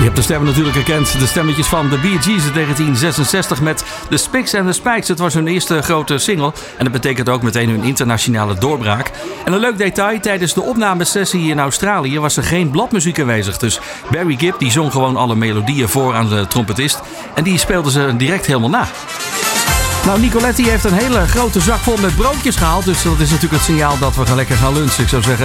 Je hebt de stemmen natuurlijk herkend. De stemmetjes van de Bee Gees in 1966 met The Spiks and the Spikes. Het was hun eerste grote single. En dat betekent ook meteen hun internationale doorbraak. En een leuk detail. Tijdens de opnamesessie in Australië was er geen bladmuziek aanwezig. Dus Barry Gibb die zong gewoon alle melodieën voor aan de trompetist. En die speelden ze direct helemaal na. Nou, Nicoletti heeft een hele grote zak vol met broodjes gehaald. Dus dat is natuurlijk het signaal dat we gaan lekker gaan lunchen. Ik zou zeggen,